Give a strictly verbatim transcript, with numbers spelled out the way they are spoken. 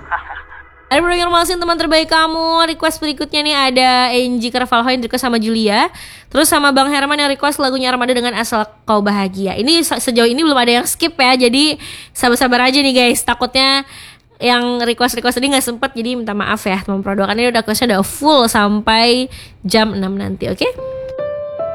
Ada Bruno Mars teman terbaik kamu. Request berikutnya nih ada Angie Carvalho yang request sama Julia. Terus sama Bang Herman yang request lagunya Armada dengan Asal Kau Bahagia. Ini sejauh ini belum ada yang skip ya. Jadi sabar-sabar aja nih guys. Takutnya yang request-request tadi gak sempet. Jadi minta maaf ya teman produk. Ini udah requestnya udah full sampai jam enam nanti, oke okay?